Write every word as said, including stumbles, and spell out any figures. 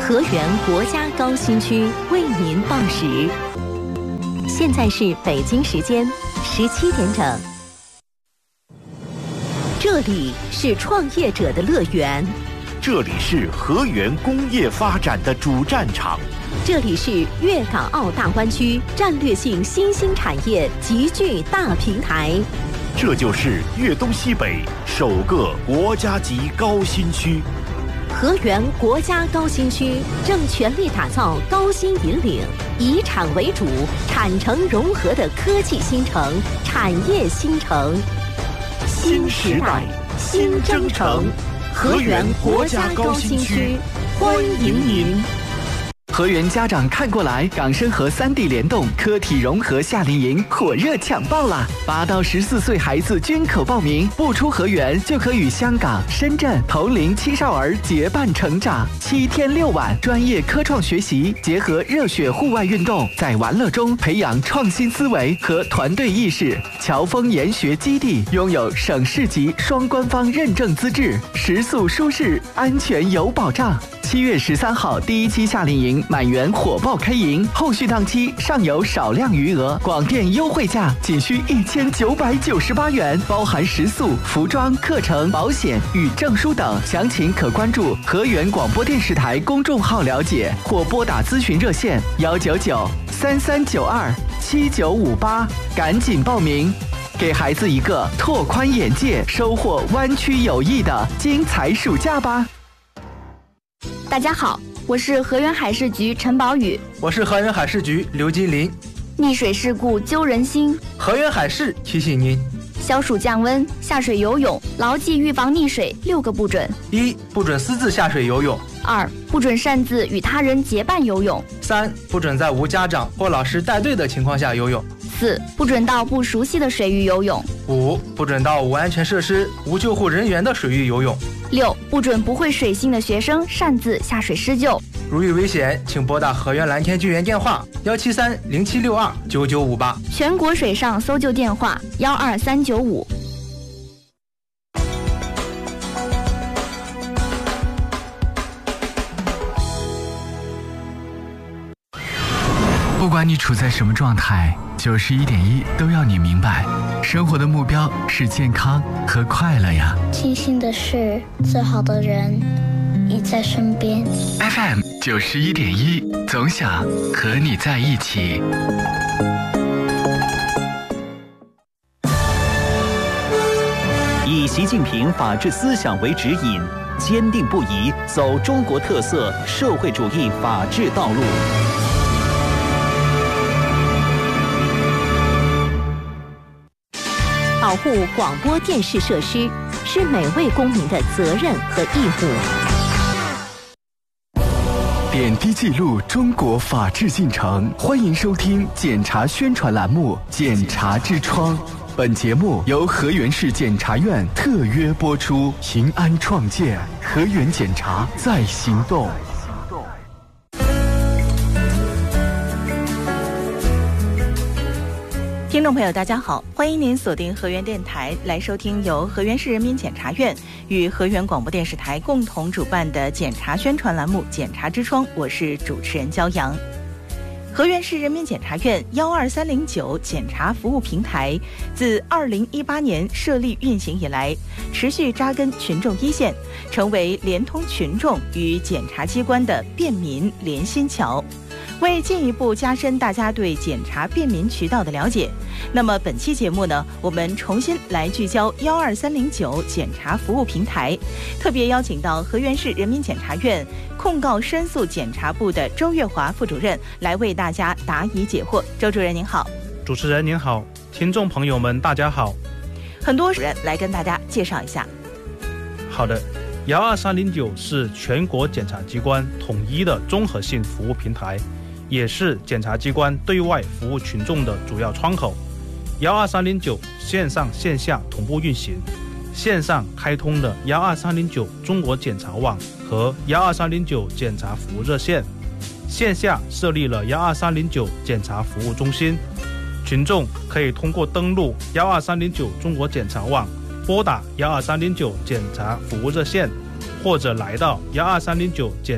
河源国家高新区为您报时。现在是北京时间十七点整。这里是创业者的乐园， 这里是河源工业发展的主战场， 这里是粤港澳大湾区战略性新兴产业集聚大平台， 这就是粤东西北首个国家级高新区。 河源国家高新区正全力打造高新引领、以产为主、产城融合的科技新城、产业新城。 新时代，新征程，河源国家高新区，欢迎您。 河源家长看过来，港深河三地联动科体融合夏令营火热抢报啦！八到十四岁孩子均可报名，不出河源就可与香港、深圳同龄青少儿结伴成长。七天六晚，专业科创学习，结合热血户外运动，在玩乐中培养创新思维和团队意识。侨丰研学基地拥有省市级双官方认证资质，食宿舒适，安全有保障。七月十三号第一期夏令营满员火爆开营，后续档期尚有少量余额，广电优惠价仅需一千九百九十八元，包含食宿、服装、课程、保险与证书等。详情可关注河源广播电视台公众号了解，或拨打咨询热线幺九九三三九二七九五八，赶紧报名，给孩子一个拓宽眼界、收获湾区友谊的精彩暑假吧。 大家好，我是河源海事局陈宝宇。 我是河源海事局刘金林。 溺水事故揪人心， 河源海事提醒您： 消暑降温，下水游泳，牢记预防溺水六个不准： 一、不准私自下水游泳； 二、不准擅自与他人结伴游泳； 三、不准在无家长或老师带队的情况下游泳； 四、不准到不熟悉的水域游泳； 五、不准到无安全设施、无救护人员的水域游泳； 六、不准不会水性的学生擅自下水施救。 如遇危险，请拨打河源蓝天救援电话幺七三零七六二九九五八， 全国水上搜救电话幺二三九五。 不管你处在什么状态，九十一点一都要你明白，生活的目标是健康和快乐呀。 庆幸的是，最好的人你在身边。 F M 九十一点一，总想和你在一起。 以习近平法治思想为指引，坚定不移走中国特色社会主义法治道路。 保护广播电视设施是每位公民的责任和义务。 点滴记录中国法治进程，欢迎收听检察宣传栏目《检察之窗》。本节目由河源市检察院特约播出，平安创建，河源检察在行动。 听众朋友大家好，欢迎您锁定河源电台来收听由河源市人民检察院与河源广播电视台共同主办的检察宣传栏目《检察之窗》，我是主持人焦阳。河源市人民检察院幺二三零九检察服务平台自二零一八年设立运行以来，持续扎根群众一线，成为连通群众与检察机关的便民连心桥。为进一步加深大家对检察便民渠道的了解，那么本期节目呢，我们重新来聚焦幺二三零九检察服务平台，特别邀请到河源市人民检察院控告申诉检察部的周月华副主任来为大家答疑解惑。周主任您好。 主持人您好，听众朋友们大家好。 很多主任来跟大家介绍一下。 好的，幺二三零九是全国检察机关统一的综合性服务平台，也是检察机关对外服务群众的主要窗口。幺二三零九线上线下同步运行，线上开通了幺二三零九中国检察网和幺二三零九检察服务热线，线下设立了幺二三零九检察服务中心，群众可以通过登录幺二三零九中国检察网，拨打幺二三零九检察服务热线，或者来到幺二三零九检